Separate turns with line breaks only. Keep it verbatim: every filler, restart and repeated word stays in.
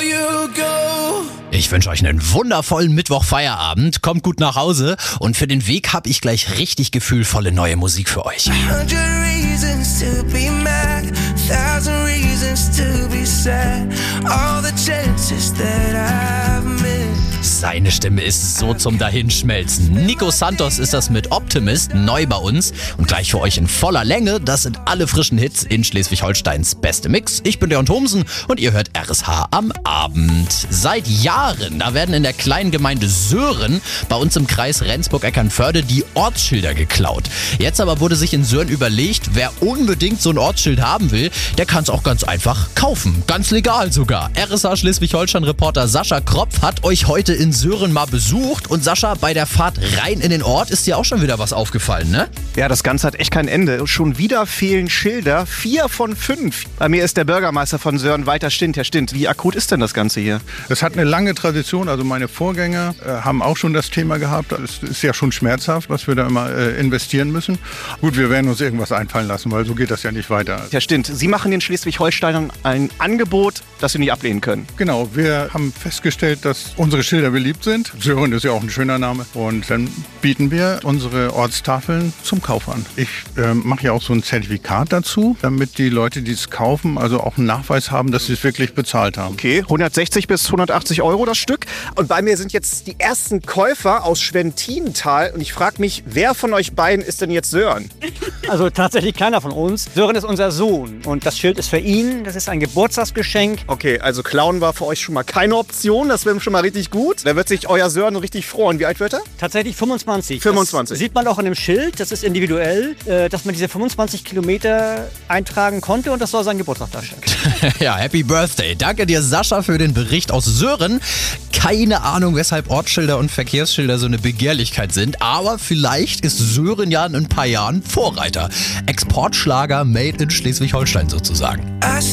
you go.
Ich wünsche euch einen wundervollen Mittwoch-Feierabend. Kommt gut nach Hause. Und für den Weg habe ich gleich richtig gefühlvolle neue Musik für euch.
Hundred reasons to be mad, thousand reasons to be sad. All the chances that I've missed.
Seine Stimme ist so zum Dahinschmelzen. Nico Santos ist das mit Optimist, neu bei uns. Und gleich für euch in voller Länge. Das sind alle frischen Hits in Schleswig-Holsteins beste Mix. Ich bin Leon Thomsen und ihr hört R S H am Abend. Seit Jahren, da werden in der kleinen Gemeinde Söhren bei uns im Kreis Rendsburg-Eckernförde die Ortsschilder geklaut. Jetzt aber wurde sich in Söhren überlegt, wer unbedingt so ein Ortsschild haben will, der kann es auch ganz einfach kaufen. Ganz legal sogar. R S H Schleswig-Holstein-Reporter Sascha Kropf hat euch heute in Söhren mal besucht. Und Sascha, bei der Fahrt rein in den Ort ist dir auch schon wieder was aufgefallen, ne?
Ja, das Ganze hat echt kein Ende. Schon wieder fehlen Schilder. Vier von fünf. Bei mir ist der Bürgermeister von Söhren, Walter Stint. Herr Stint, wie akut ist denn das Ganze hier?
Das hat eine lange Tradition. Also meine Vorgänger äh, haben auch schon das Thema gehabt. Es ist ja schon schmerzhaft, was wir da immer äh, investieren müssen. Gut, wir werden uns irgendwas einfallen lassen, weil so geht das ja nicht weiter.
Herr Stint, Sie machen den Schleswig-Holsteinern ein Angebot, das Sie nicht ablehnen können.
Genau, wir haben festgestellt, dass unsere Schilder beliebt sind. Söhren ist ja auch ein schöner Name. Und dann bieten wir unsere Ortstafeln zum Kauf an. Ich äh, mache ja auch so ein Zertifikat dazu, damit die Leute, die es kaufen, also auch einen Nachweis haben, dass sie es wirklich bezahlt haben.
Okay, hundertsechzig bis hundertachtzig Euro das Stück. Und bei mir sind jetzt die ersten Käufer aus Schwentintal. Und ich frage mich, wer von euch beiden ist denn jetzt Sören?
Also tatsächlich keiner von uns. Sören ist unser Sohn und das Schild ist für ihn. Das ist ein Geburtstagsgeschenk.
Okay, also klauen war für euch schon mal keine Option. Das wäre schon mal richtig gut. Da wird sich euer Sören richtig freuen. Wie alt wird er?
Tatsächlich fünfundzwanzig.
fünfundzwanzig.
Das sieht man auch in dem Schild. Das ist individuell, äh, dass man diese fünfundzwanzig Kilometer eintragen konnte und das soll sein Geburtstag darstellen.
Ja, Happy Birthday. Danke dir, Sascha, für den Bericht aus Söhren. Keine Ahnung, weshalb Ortsschilder und Verkehrsschilder so eine Begehrlichkeit sind, aber vielleicht ist Söhren ja in ein paar Jahren Vorreiter. Exportschlager made in Schleswig-Holstein sozusagen.
I